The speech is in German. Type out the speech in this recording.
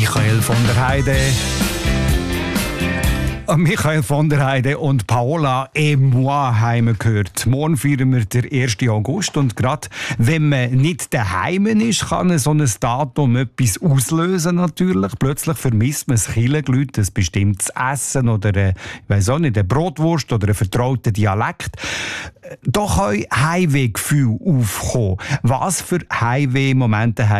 Michael von der Heide und Paola et moi haben wir gehört. Morgen feiern wir den 1. August und gerade wenn man nicht daheim ist, kann so ein Datum etwas auslösen natürlich. Plötzlich vermisst man das Kirchengelüt, ein bestimmtes Essen oder ich weiss auch nicht, eine Brotwurst oder einen vertrauten Dialekt. Da können Heimwehgefühle aufkommen. Was für Heimweh-Momente